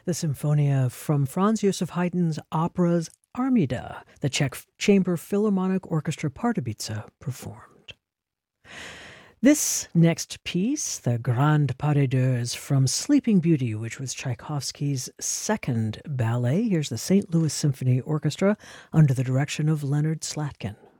the Symphonia from Franz Joseph Haydn's opera's Armida, the Czech Chamber Philharmonic Orchestra Pardubice performed. This next piece, the Grande Pas de Deux from Sleeping Beauty, which was Tchaikovsky's second ballet. Here's the St. Louis Symphony Orchestra under the direction of Leonard Slatkin.